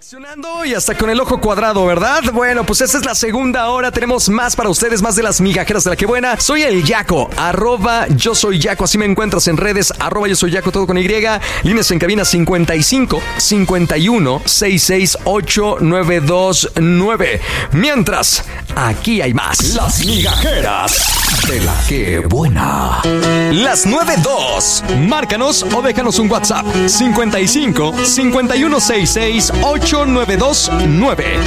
Reaccionando y hasta con el ojo cuadrado, ¿verdad? Bueno, pues esta es la segunda hora. Tenemos más para ustedes, más de las migajeras de la que buena. Soy el Yaco, @yo soy Yaco. Así me encuentras en redes, @yo soy Yaco, todo con Y. Líneas en cabina 55 51 66 8929. Mientras, aquí hay más. Las migajeras de la que buena. Las 92. Márcanos o déjanos un WhatsApp. 55 51 66 8929.